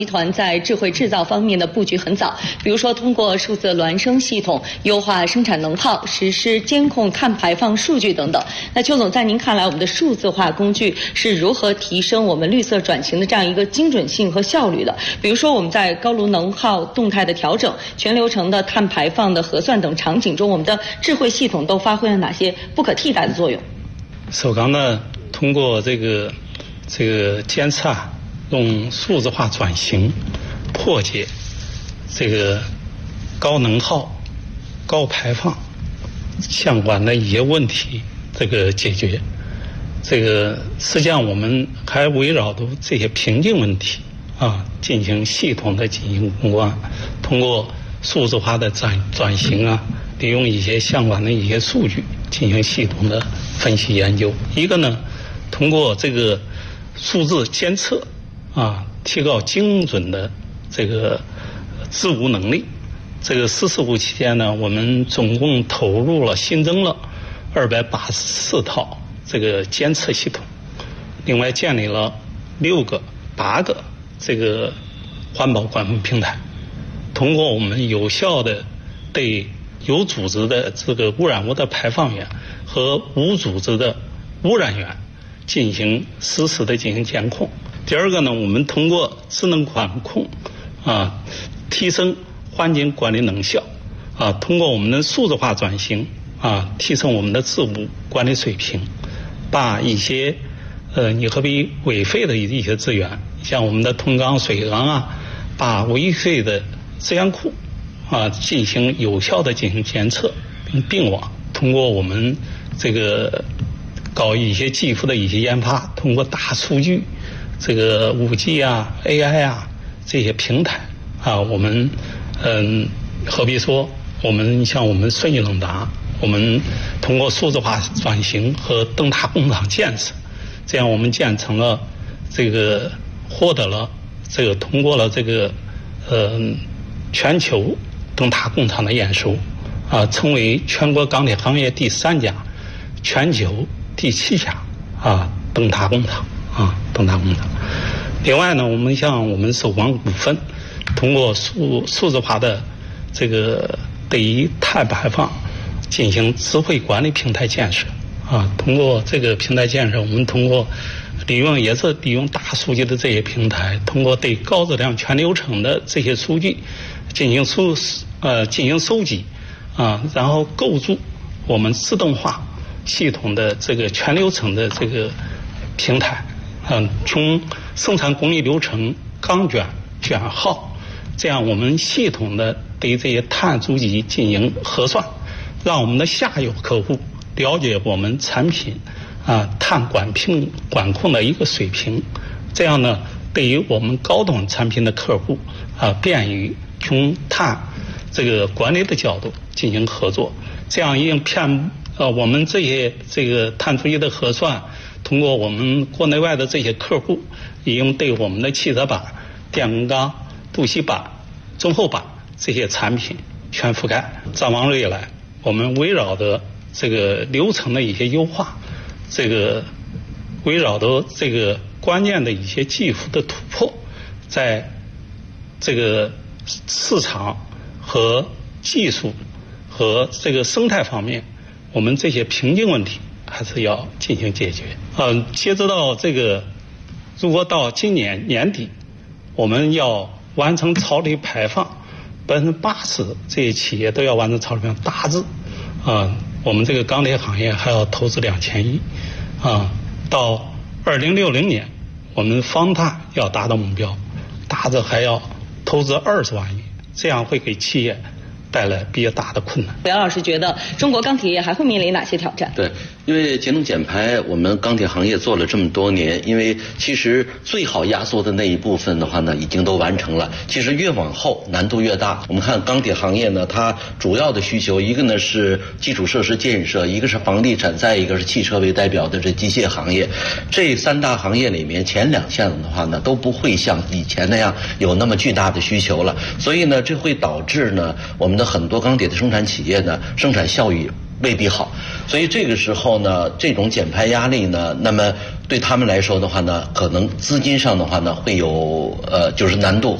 集团在智慧制造方面的布局很早，比如说通过数字孪生系统优化生产能耗、实施监控碳排放数据等等。那邱总，在您看来，我们的数字化工具是如何提升我们绿色转型的这样一个精准性和效率的？比如说我们在高炉能耗动态的调整、全流程的碳排放的核算等场景中，我们的智慧系统都发挥了哪些不可替代的作用？ 首钢呢，通过这个监测用数字化转型，破解这个高能耗、高排放相关的一些问题，这个解决。这个实际上我们还围绕着这些瓶颈问题进行系统的进行攻关，通过数字化的转型利用一些相关的一些数据进行系统的分析研究。一个呢，通过这个数字监测提高精准的这个治污能力。这个十四五期间呢，我们总共投入了新增了284套这个监测系统，另外建立了8个这个环保管控平台，通过我们有效的对有组织的这个污染物的排放源和无组织的污染源实时的进行监控。第二个呢，我们通过智能管控提升环境管理能效通过我们的数字化转型提升我们的治污管理水平，把一些你可比违废的一些资源，像我们的铜钢、水钢把违废的资源库进行有效的进行监测并并网。通过我们这个搞一些技术的一些研发，通过大数据这个5G AI 这些平台我们好比说我们像我们顺义冷达，我们通过数字化转型和灯塔工厂建设，这样我们建成了这个获得了这个通过了这个全球灯塔工厂的验收成为全国钢铁行业第3家、全球第7家灯塔工厂另外呢，我们像我们首钢股份，通过数字化的这个对于碳排放进行智慧管理平台建设通过这个平台建设，我们通过利用大数据的这些平台，通过对高质量全流程的这些数据进行收集然后构筑我们自动化系统的这个全流程的这个平台从生产工艺流程、钢卷、卷号，这样我们系统的对这些碳足迹进行核算，让我们的下游客户了解我们产品碳管控的一个水平。这样呢，对于我们高端产品的客户便于从碳这个管理的角度进行合作。这样我们这个碳足迹的核算，通过我们国内外的这些客户，已经对我们的汽车板、电工钢、镀锡板、中厚板这些产品全覆盖。展望未来，我们围绕着这个流程的一些优化，这个围绕着这个关键的一些技术的突破，在这个市场和技术和这个生态方面，我们这些瓶颈问题还是要进行解决。截止到这个，如果到今年年底，我们要完成超滤排放80%，这些企业都要完成超滤排放，大致我们这个钢铁行业还要投资2000亿到2060年，我们方碳要达到目标，大致还要投资20万亿，这样会给企业带来比较大的困难。 梁老师觉得中国钢铁业还会面临哪些挑战？ 对，因为节能减排，我们钢铁行业做了这么多年，因为其实最好压缩的那一部分的话呢，已经都完成了。其实越往后难度越大。我们看钢铁行业呢，它主要的需求，一个呢是基础设施建设，一个是房地产，再一个是汽车为代表的这机械行业。这3大行业里面，前2项的话呢，都不会像以前那样有那么巨大的需求了。所以呢，这会导致呢，我们的很多钢铁的生产企业呢，生产效益未必好。所以这个时候呢，这种减排压力呢，那么对他们来说的话呢，可能资金上的话呢，会有就是难度。